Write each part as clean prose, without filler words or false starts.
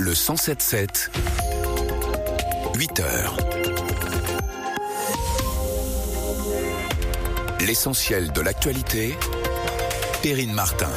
Le 107.7, 8h. L'essentiel de l'actualité, Perrine Martin.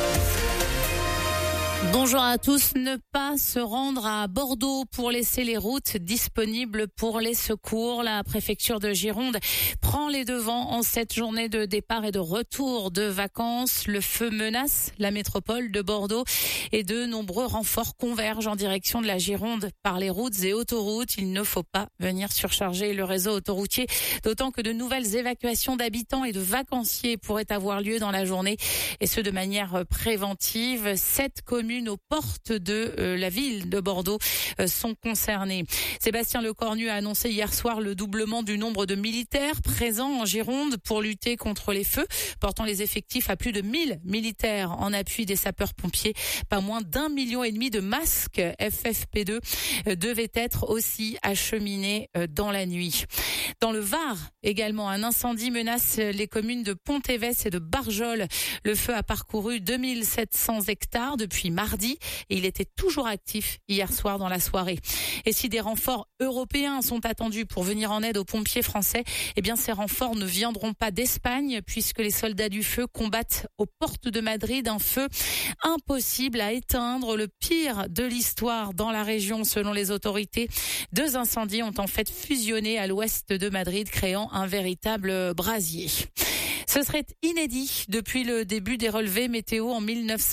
Bonjour à tous. Ne pas se rendre à Bordeaux pour laisser les routes disponibles pour les secours. La préfecture de Gironde prend les devants en cette journée de départ et de retour de vacances. Le feu menace la métropole de Bordeaux et de nombreux renforts convergent en direction de la Gironde par les routes et autoroutes. Il ne faut pas venir surcharger le réseau autoroutier, d'autant que de nouvelles évacuations d'habitants et de vacanciers pourraient avoir lieu dans la journée, et ce de manière préventive. 7 communes aux portes de la ville de Bordeaux sont concernées. Sébastien Lecornu a annoncé hier soir le doublement du nombre de militaires présents en Gironde pour lutter contre les feux, portant les effectifs à plus de 1000 militaires en appui des sapeurs-pompiers. Pas moins d'1,5 million de masques FFP2 devaient être aussi acheminés dans la nuit. Dans le Var, également, un incendie menace les communes de Pont-Évès et de Barjol. Le feu a parcouru 2700 hectares depuis mardi et il était toujours actif hier soir dans la soirée. Et si des renforts européens sont attendus pour venir en aide aux pompiers français, eh bien ces renforts ne viendront pas d'Espagne puisque les soldats du feu combattent aux portes de Madrid un feu impossible à éteindre, le pire de l'histoire dans la région selon les autorités. 2 incendies ont en fait fusionné à l'ouest de Madrid, créant un véritable brasier. Ce serait inédit depuis le début des relevés météo en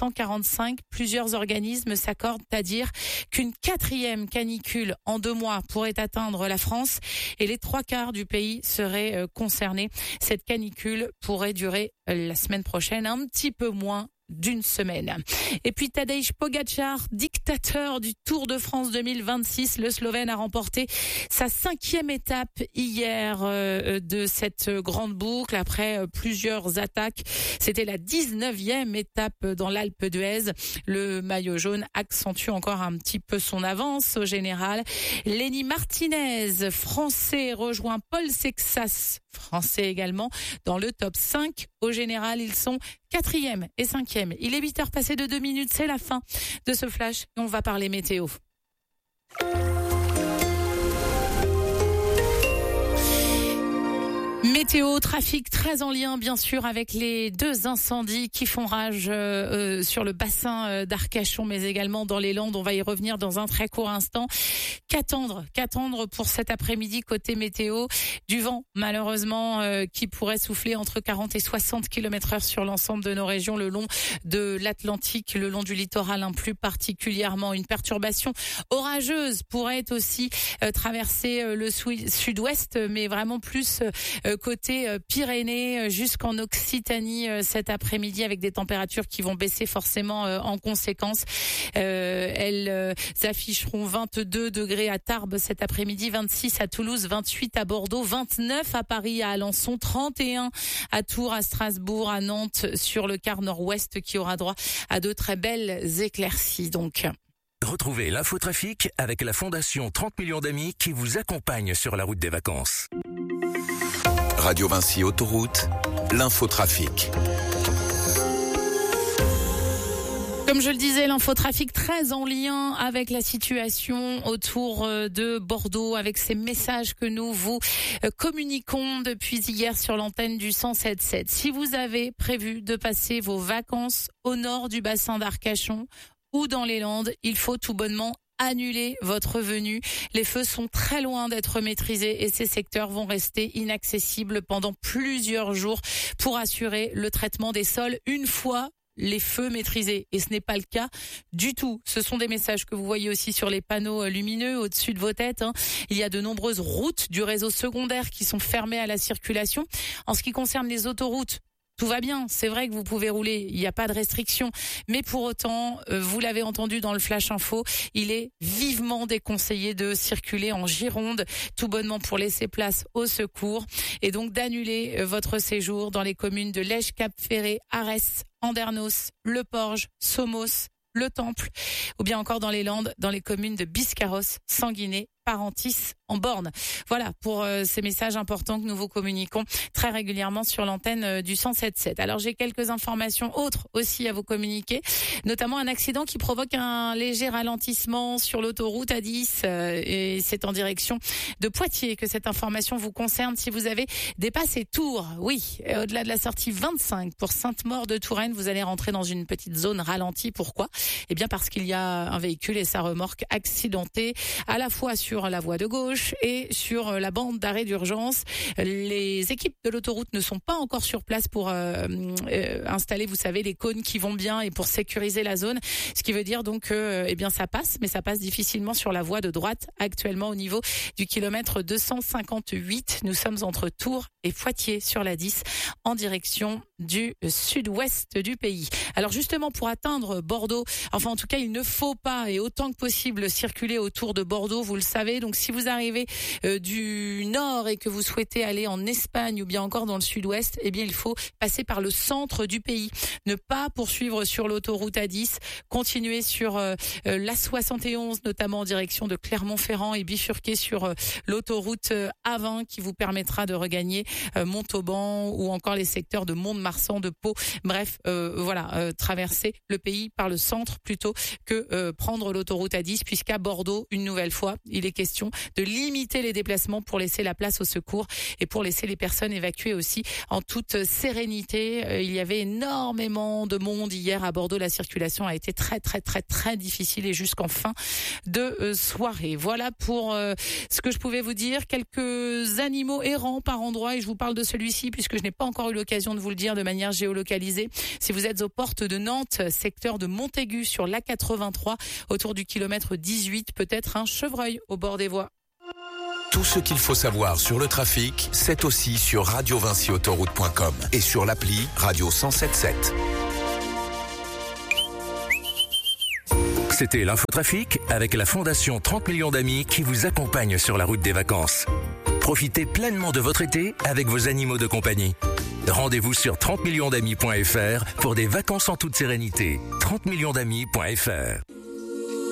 1945. Plusieurs organismes s'accordent à dire qu'une 4e canicule en 2 mois pourrait atteindre la France et les 3/4 du pays seraient concernés. Cette canicule pourrait durer la semaine prochaine, un petit peu moins d'une semaine. Et puis Tadej Pogačar, dictateur du Tour de France 2026, le Slovène a remporté sa 5e étape hier de cette grande boucle après plusieurs attaques. C'était la 19e étape dans l'Alpe d'Huez. Le maillot jaune accentue encore un petit peu son avance au général. Lenny Martinez, français, rejoint Paul Sexas, français également, dans le top 5. Au général, ils sont 4e et 5e. Il est 8h passé de 2 minutes, c'est la fin de ce flash et on va parler météo. Météo, trafic très en lien bien sûr avec les 2 incendies qui font rage sur le bassin d'Arcachon mais également dans les Landes. On va y revenir dans un très court instant. Qu'attendre pour cet après-midi côté météo? Du vent malheureusement qui pourrait souffler entre 40 et 60 km/h sur l'ensemble de nos régions le long de l'Atlantique, le long du littoral plus particulièrement. Une perturbation orageuse pourrait aussi traverser le sud-ouest mais vraiment plus côté Pyrénées jusqu'en Occitanie cet après-midi avec des températures qui vont baisser forcément en conséquence. Elles afficheront 22 degrés à Tarbes cet après-midi, 26 à Toulouse, 28 à Bordeaux, 29 à Paris, à Alençon, 31 à Tours, à Strasbourg, à Nantes sur le quart nord-ouest qui aura droit à de très belles éclaircies donc. Retrouvez l'infotrafic avec la Fondation 30 millions d'amis qui vous accompagne sur la route des vacances. Radio Vinci Autoroute, l'infotrafic. Comme je le disais, l'infotrafic très en lien avec la situation autour de Bordeaux, avec ces messages que nous vous communiquons depuis hier sur l'antenne du 107.7. Si vous avez prévu de passer vos vacances au nord du bassin d'Arcachon ou dans les Landes, il faut tout bonnement annuler votre venue. Les feux sont très loin d'être maîtrisés et ces secteurs vont rester inaccessibles pendant plusieurs jours pour assurer le traitement des sols une fois les feux maîtrisés. Et ce n'est pas le cas du tout. Ce sont des messages que vous voyez aussi sur les panneaux lumineux au-dessus de vos têtes. Il y a de nombreuses routes du réseau secondaire qui sont fermées à la circulation. En ce qui concerne les autoroutes, tout va bien, c'est vrai que vous pouvez rouler, il n'y a pas de restriction, mais pour autant, vous l'avez entendu dans le Flash Info, il est vivement déconseillé de circuler en Gironde, tout bonnement pour laisser place au secours, et donc d'annuler votre séjour dans les communes de Lège, Cap-Ferré, Arès, Andernos, Le Porge, Somos, Le Temple, ou bien encore dans les Landes, dans les communes de Biscarrosse, Sanguinet Parentis en borne. Voilà pour ces messages importants que nous vous communiquons très régulièrement sur l'antenne du 107.7. Alors j'ai quelques informations autres aussi à vous communiquer, notamment un accident qui provoque un léger ralentissement sur l'autoroute A10 et c'est en direction de Poitiers que cette information vous concerne si vous avez dépassé Tours. Oui, au-delà de la sortie 25 pour Sainte-Maure de Touraine, vous allez rentrer dans une petite zone ralentie. Pourquoi ? Eh bien parce qu'il y a un véhicule et sa remorque accidentés à la fois sur la voie de gauche et sur la bande d'arrêt d'urgence. Les équipes de l'autoroute ne sont pas encore sur place pour installer, vous savez, les cônes qui vont bien et pour sécuriser la zone. Ce qui veut dire donc que, eh bien, ça passe, mais ça passe difficilement sur la voie de droite. Actuellement, au niveau du kilomètre 258, nous sommes entre Tours et Poitiers sur la 10 en direction du sud-ouest du pays. Alors justement, pour atteindre Bordeaux, enfin en tout cas, il ne faut pas et autant que possible circuler autour de Bordeaux, vous le savez. Donc si vous arrivez du nord et que vous souhaitez aller en Espagne ou bien encore dans le sud-ouest, eh bien il faut passer par le centre du pays. Ne pas poursuivre sur l'autoroute A10, continuer sur la 71, notamment en direction de Clermont-Ferrand et bifurquer sur l'autoroute A20 qui vous permettra de regagner Montauban ou encore les secteurs de Mont-de-Marsan, de Pau. Bref, traverser le pays par le centre plutôt que prendre l'autoroute A10, puisqu'à Bordeaux, une nouvelle fois, il est question de limiter les déplacements pour laisser la place au secours et pour laisser les personnes évacuées aussi en toute sérénité. Il y avait énormément de monde hier à Bordeaux. La circulation a été très difficile et jusqu'en fin de soirée. Voilà pour ce que je pouvais vous dire. Quelques animaux errants par endroit et je vous parle de celui-ci puisque je n'ai pas encore eu l'occasion de vous le dire de manière géolocalisée. Si vous êtes aux portes de Nantes, secteur de Montaigu sur l'A83, autour du kilomètre 18, peut-être un chevreuil au bord des voies. Tout ce qu'il faut savoir sur le trafic, c'est aussi sur radiovinciautoroute.com et sur l'appli Radio 107.7. C'était l'infotrafic avec la Fondation 30 millions d'amis qui vous accompagne sur la route des vacances. Profitez pleinement de votre été avec vos animaux de compagnie. Rendez-vous sur 30millionsdamis.fr pour des vacances en toute sérénité. 30millionsdamis.fr